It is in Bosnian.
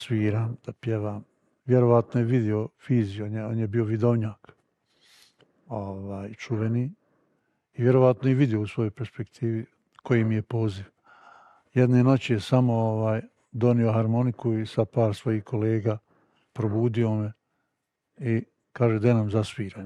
sviram, da pjevam. Vjerovatno je vidio Fizio, on je bio vidovnjak, čuveni. I vjerovatno je vidio u svojoj perspektivi koji mi je poziv. Jedne noći je samo donio harmoniku i sa par svojih kolega probudio me i kaže da nam zasviraj.